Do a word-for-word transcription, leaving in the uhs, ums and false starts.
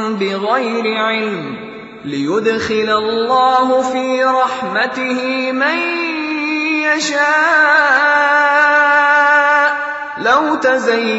بِغَيْرِ عِلْمٍ لِّيُدْخِلَ اللَّهُ فِي رَحْمَتِهِ مَن يَشَاءُ ۚ لَوْ تَزَيَّلُوا